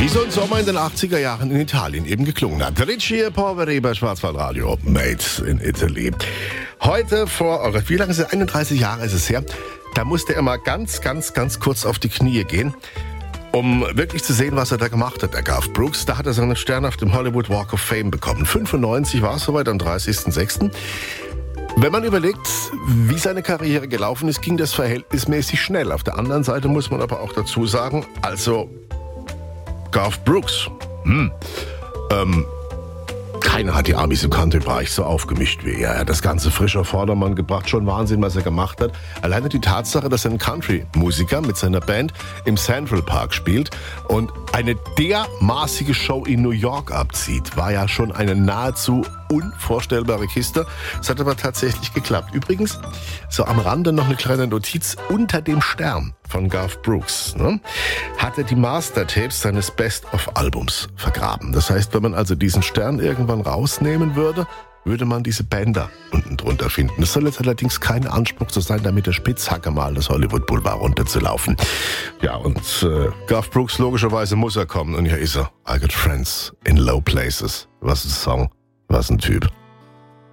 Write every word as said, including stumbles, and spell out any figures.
Wie so ein Sommer in den achtziger Jahren in Italien eben geklungen hat. Ricci Poveri bei Schwarzwaldradio, Made in Italy. Heute vor, oh Gott, wie lange ist es? einunddreißig Jahre ist es her. Da musste er mal ganz, ganz, ganz kurz auf die Knie gehen, um wirklich zu sehen, was er da gemacht hat, der Garth Brooks. Da hat er seinen Stern auf dem Hollywood Walk of Fame bekommen. fünfundneunzig war es soweit, am dreißigsten sechsten Wenn man überlegt, wie seine Karriere gelaufen ist, ging das verhältnismäßig schnell. Auf der anderen Seite muss man aber auch dazu sagen, also Garth Brooks, hm, ähm, keiner hat die Amis im Country-Bereich so aufgemischt wie er. Er hat das Ganze frisch auf Vordermann gebracht, schon Wahnsinn, was er gemacht hat. Alleine die Tatsache, dass er ein Country-Musiker mit seiner Band im Central Park spielt und eine dermaßige Show in New York abzieht, war ja schon eine nahezu unvorstellbare Kiste. Es hat aber tatsächlich geklappt. Übrigens, so am Rande noch eine kleine Notiz: Unter dem Stern von Garth Brooks, ne, hat er die Mastertapes seines Best-of-Albums vergraben. Das heißt, wenn man also diesen Stern irgendwann rausnehmen würde, würde man diese Bänder unten drunter finden. Es soll jetzt allerdings kein Anspruch zu sein, da mit der Spitzhacke mal das Hollywood Boulevard runterzulaufen. Ja, und äh, Garth Brooks, logischerweise muss er kommen. Und hier ist er. I Got Friends in Low Places. Was ein Song, was ein Typ.